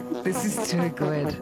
This is too good.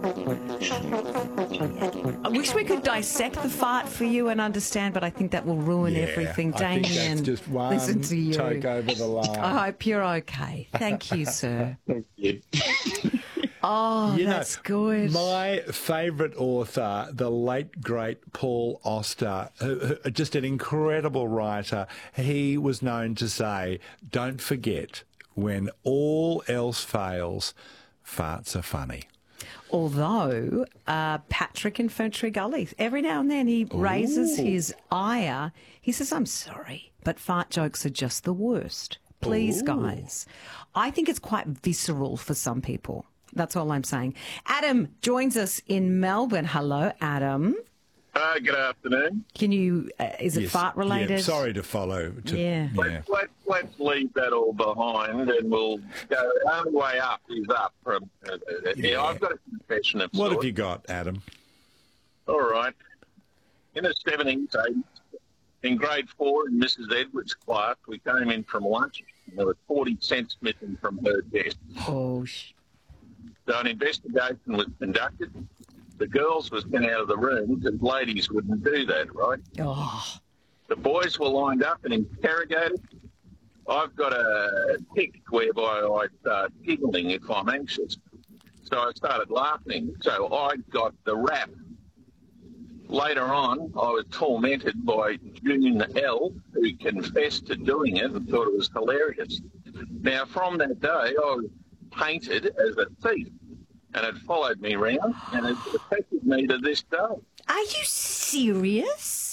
I wish we could dissect the fart for you and understand, but I think that will ruin everything. I think Damien, that's just one listen to you. toke over the line. I hope you're okay. Thank you, sir. Thank you. Oh, that's good. My favourite author, the late, great Paul Auster, just an incredible writer, he was known to say, don't forget, when all else fails, farts are funny. Although Patrick in Ferntree Gully, every now and then he raises his ire. He says, I'm sorry, but fart jokes are just the worst. Please, guys. I think it's quite visceral for some people. That's all I'm saying. Adam joins us in Melbourne. Hello, Adam. Good afternoon. Can you, is it fart related? Yeah, sorry to follow. Let's leave that all behind and we'll go. The only way up is up. I've got a confession of What sorts. have you got, Adam? All right. In the 70s, 80s, in grade 4 in Mrs. Edwards' class, we came in from lunch and there was 40 cents missing from her desk. Oh, So an investigation was conducted. The girls were sent out of the room because ladies wouldn't do that, right? Oh. The boys were lined up and interrogated. I've got a tick whereby I start giggling if I'm anxious. So I started laughing. So I got the rap. Later on, I was tormented by June L, who confessed to doing it and thought it was hilarious. Now, from that day, I was painted as a thief, and it followed me around, and it affected me to this day. Are you serious?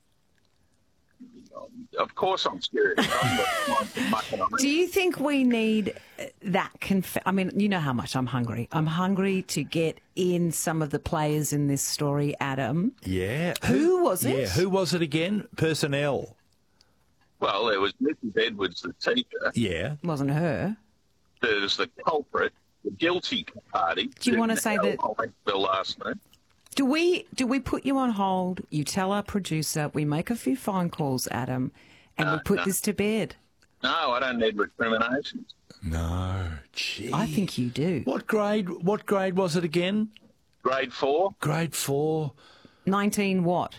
Of course I'm serious. Do you think we need that I mean, you know how much I'm hungry. I'm hungry to get in some of the players in this story, Adam. Yeah. Who was it? Yeah, who was it again? Personnel. Well, there was Mrs. Edwards, the teacher. Yeah. Wasn't her. There's the culprit, the guilty party. Do you want to say that? The last name. Do we put you on hold? You tell our producer. We make a few phone calls, Adam, and we put this to bed. No, I don't need recriminations. No, gee. I think you do. What grade was it again? Grade 4? Grade 4. 19 what?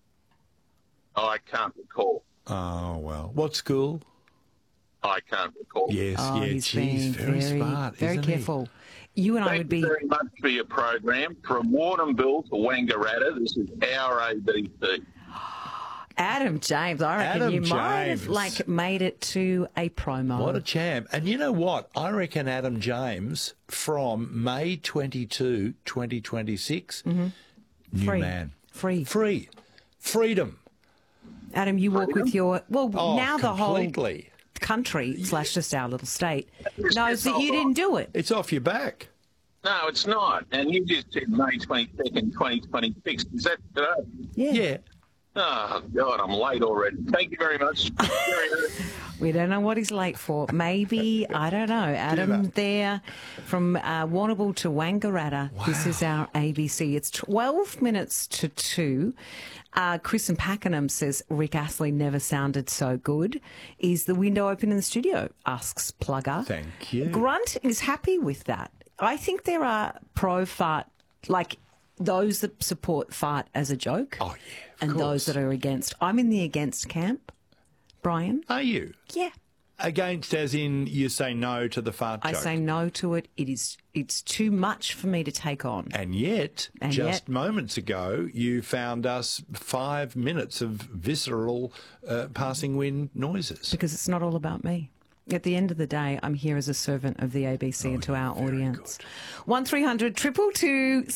Oh, I can't recall. Oh, well. What school? I can't recall. Yes, Oh, yeah, he's geez, very smart, very isn't careful. You and I would be. Thank you very much for your program. From Warrnambool to Wangaratta, this is our ABC. Adam James, I reckon Adam you might have James. made it to a promo. What a champ. And you know what? I reckon Adam James, from May 22, 2026, new Free. man. Free. Freedom. Adam, you walk with your now the whole completely. country / just our little state knows that you didn't do it. It's off your back. No, it's not. And you just said May 22nd, 2026. Is that today? Yeah. Oh, God, I'm late already. Thank you very much. We don't know what he's late for. Maybe, I don't know. Adam there from Warrnambool to Wangaratta. Wow. This is our ABC. It's 12 minutes to 2. Chris in Pakenham says Rick Astley never sounded so good. Is the window open in the studio? Asks Plugger. Thank you. Grunt is happy with that. I think there are pro-fart, like those that support fart as a joke. Oh, yeah. And those that are against. I'm in the against camp. Brian? Are you? Yeah. Against as in you say no to the fart joke? I say no to it. It's too much for me to take on. And yet, moments ago, you found us 5 minutes of visceral passing wind noises. Because it's not all about me. At the end of the day, I'm here as a servant of the ABC and to our audience. 1300 222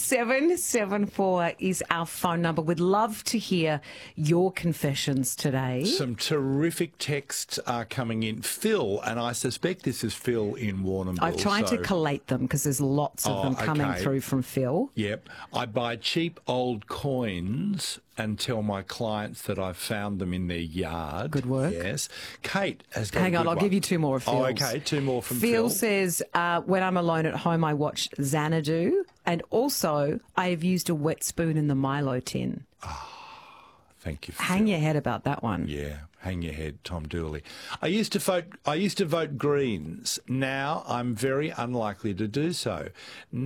774 is our phone number. We'd love to hear your confessions today. Some terrific texts are coming in. Phil, and I suspect this is Phil in Warrnambool. I've tried to collate them because there's lots of them coming through from Phil. Yep. I buy cheap old coins and tell my clients that I've found them in their yard. Good work. Yes. Kate has got Hang on, I'll give you 2 more of Phil's. Oh, okay, 2 more from Phil. Phil says, when I'm alone at home, I watch Xanadu, and also I have used a wet spoon in the Milo tin. Thank you, Phil. Hang your head about that one. Yeah, hang your head, Tom Dooley. I used to vote Greens. Now I'm very unlikely to do so.